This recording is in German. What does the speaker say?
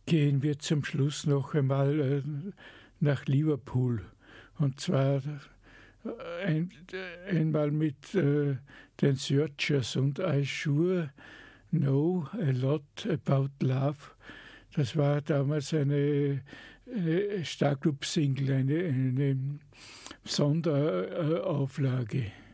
gehen wir zum Schluss noch einmal nach Liverpool. Und zwar einmal mit den Searchers und I Sure Know a Lot About Love. Das war damals eine Starclub-Single, eine Sonderauflage.